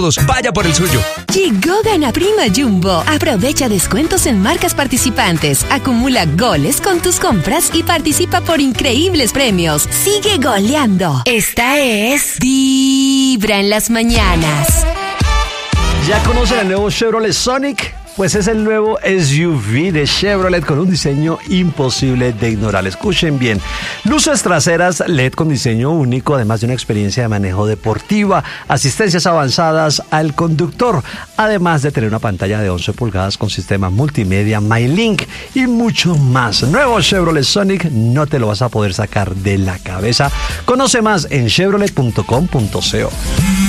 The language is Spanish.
Vaya por el suyo. Llegó Gana Prima Jumbo. Aprovecha descuentos en marcas participantes. Acumula goles con tus compras y participa por increíbles premios. Sigue goleando. Esta es Vibra en las mañanas. ¿Ya conocen el nuevo Chevrolet Sonic? Pues es el nuevo SUV de Chevrolet con un diseño imposible de ignorar. Escuchen bien. Luces traseras LED con diseño único, además de una experiencia de manejo deportiva, asistencias avanzadas al conductor, además de tener una pantalla de 11 pulgadas con sistema multimedia MyLink y mucho más. Nuevo Chevrolet Sonic, no te lo vas a poder sacar de la cabeza. Conoce más en chevrolet.com.co.